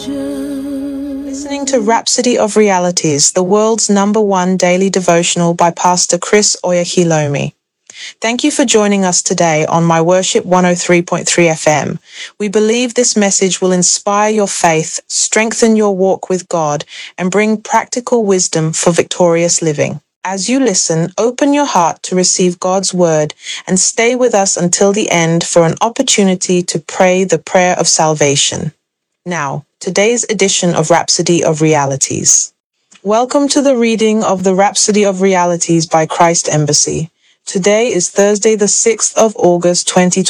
Listening to Rhapsody of Realities, the world's #1 daily devotional by Pastor Chris Oyakhilome. Thank you for joining us today on My Worship 103.3 FM. We believe this message will inspire your faith, strengthen your walk with God, and bring practical wisdom for victorious living. As you listen, open your heart to receive God's word and stay with us until the end for an opportunity to pray the prayer of salvation. Now, today's edition of Rhapsody of Realities. Welcome to the reading of the Rhapsody of Realities by Christ Embassy. Today is Thursday, the 6th of August,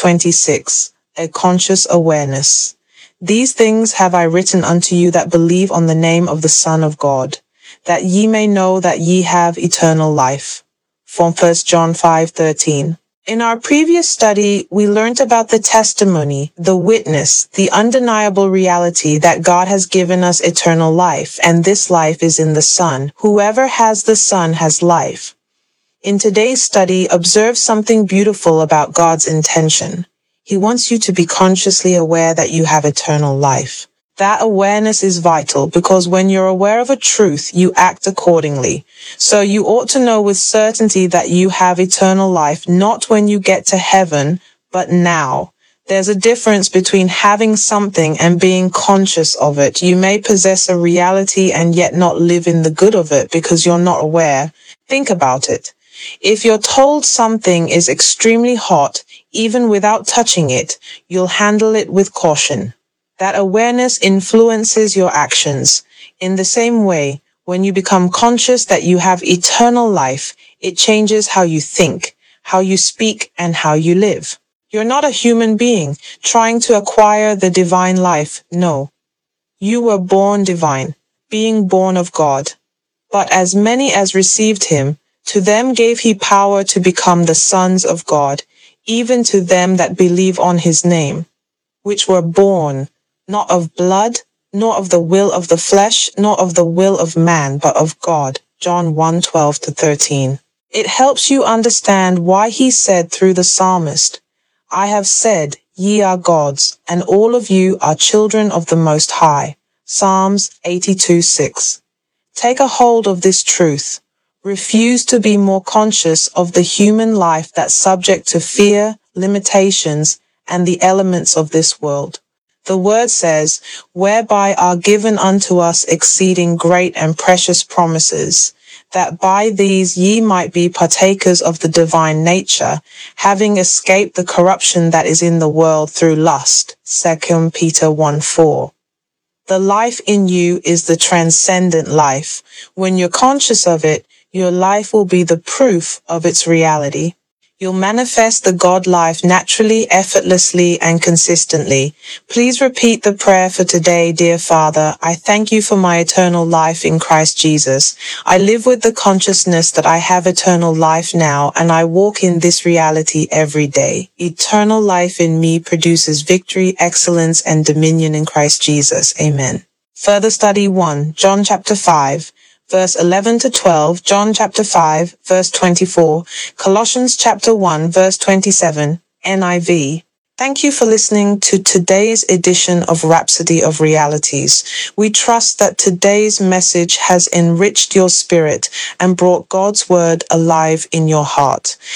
2026, a conscious awareness. These things have I written unto you that believe on the name of the Son of God, that ye may know that ye have eternal life. From 1 John 5:13. In our previous study, we learnt about the testimony, the witness, the undeniable reality that God has given us eternal life, and this life is in the Son. Whoever has the Son has life. In today's study, observe something beautiful about God's intention. He wants you to be consciously aware that you have eternal life. That awareness is vital because when you're aware of a truth, you act accordingly. So you ought to know with certainty that you have eternal life, not when you get to heaven, but now. There's a difference between having something and being conscious of it. You may possess a reality and yet not live in the good of it because you're not aware. Think about it. If you're told something is extremely hot, even without touching it, you'll handle it with caution. That awareness influences your actions. In the same way, when you become conscious that you have eternal life, it changes how you think, how you speak, and how you live. You're not a human being trying to acquire the divine life. No. You were born divine, being born of God. But as many as received him, to them gave he power to become the sons of God, even to them that believe on his name, which were born not of blood, nor of the will of the flesh, nor of the will of man, but of God. John 1:12-13. It helps you understand why he said through the psalmist, I have said, ye are gods, and all of you are children of the Most High. Psalms 82:6. Take a hold of this truth. Refuse to be more conscious of the human life that's subject to fear, limitations, and the elements of this world. The word says, whereby are given unto us exceeding great and precious promises, that by these ye might be partakers of the divine nature, having escaped the corruption that is in the world through lust. 2 Peter 1:4. The life in you is the transcendent life. When you're conscious of it, your life will be the proof of its reality. You'll manifest the God life naturally, effortlessly, and consistently. Please repeat the prayer for today. Dear Father, I thank you for my eternal life in Christ Jesus. I live with the consciousness that I have eternal life now, and I walk in this reality every day. Eternal life in me produces victory, excellence, and dominion in Christ Jesus. Amen. Further study 1, John chapter 5. Verse 11-12, John chapter 5, verse 24, Colossians chapter 1, verse 27, NIV. Thank you for listening to today's edition of Rhapsody of Realities. We trust that today's message has enriched your spirit and brought God's word alive in your heart.